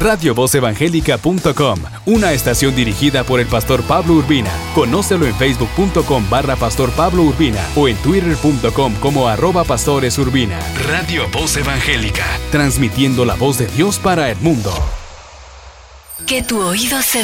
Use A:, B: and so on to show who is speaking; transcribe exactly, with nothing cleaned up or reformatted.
A: radio voz evangélica punto com, una estación dirigida por el pastor Pablo Urbina. Conócelo en facebook punto com barra pastor Pablo Urbina o en twitter punto com como arroba pastores Urbina. Radio Voz Evangélica, transmitiendo la voz de Dios para el mundo.
B: Que tu oído se